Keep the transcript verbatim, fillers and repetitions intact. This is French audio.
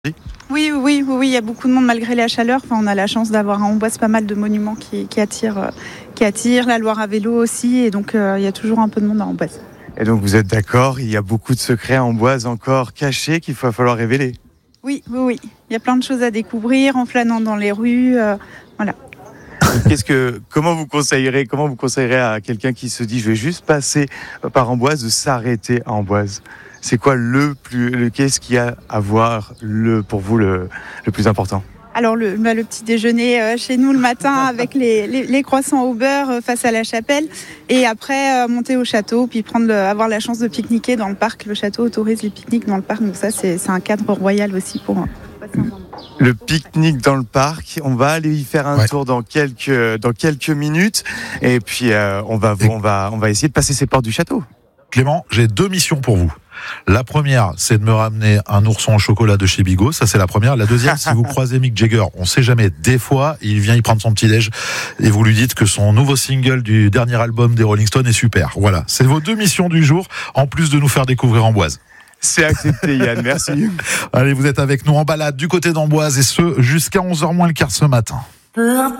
Oui, oui, oui, oui, il y a beaucoup de monde malgré la chaleur. Enfin, on a la chance d'avoir à Amboise pas mal de monuments qui, qui, attirent, euh, qui attirent, la Loire à vélo aussi, et donc euh, il y a toujours un peu de monde à Amboise. Et donc vous êtes d'accord, il y a beaucoup de secrets à Amboise encore cachés qu'il va falloir révéler. Oui, oui, oui. Il y a plein de choses à découvrir en flânant dans les rues, euh, voilà. Qu'est-ce que, comment vous conseillerez, comment vous conseillerez à quelqu'un qui se dit je vais juste passer par Amboise de s'arrêter à Amboise? C'est quoi le plus, le, qu'est-ce qu'il y a à voir le, pour vous le, le plus important? Alors le, bah, le petit déjeuner euh, chez nous le matin avec les, les, les croissants au beurre euh, face à la chapelle, et après euh, monter au château, puis prendre le, avoir la chance de pique-niquer dans le parc. Le château autorise les pique-niques dans le parc, donc ça c'est, c'est un cadre royal aussi pour euh, passer un moment. Le pique-nique dans le parc, on va aller y faire un ouais. tour dans quelques, dans quelques minutes, et puis euh, on, va, on, va, on va essayer de passer ces portes du château. Clément, j'ai deux missions pour vous. La première, c'est de me ramener un ourson au chocolat de chez Bigot. Ça, c'est la première. La deuxième, si vous croisez Mick Jagger, on sait jamais, des fois, il vient y prendre son petit-déj et vous lui dites que son nouveau single du dernier album des Rolling Stones est super. Voilà. C'est vos deux missions du jour, en plus de nous faire découvrir Amboise. C'est accepté, Yann. Merci. Allez, vous êtes avec nous en balade du côté d'Amboise, et ce, jusqu'à onze heures moins le quart ce matin.